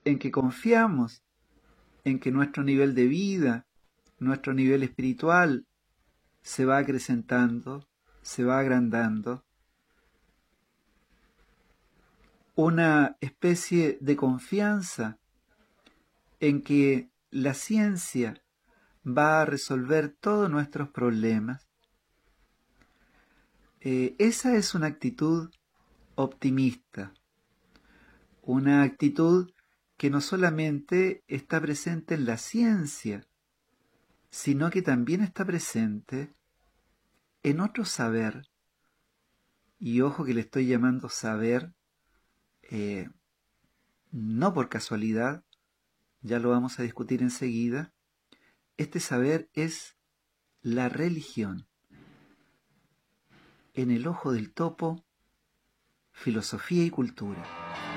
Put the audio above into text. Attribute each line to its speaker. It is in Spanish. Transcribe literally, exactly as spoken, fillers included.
Speaker 1: en que confiamos en que nuestro nivel de vida, nuestro nivel espiritual, se va acrecentando, se va agrandando. Una especie de confianza en que la ciencia va a resolver todos nuestros problemas. Eh, esa es una actitud optimista, una actitud que no solamente está presente en la ciencia, sino que también está presente en otro saber, y ojo que le estoy llamando saber, eh, no por casualidad, ya lo vamos a discutir enseguida. Este saber es la religión. En el ojo del topo, filosofía y cultura.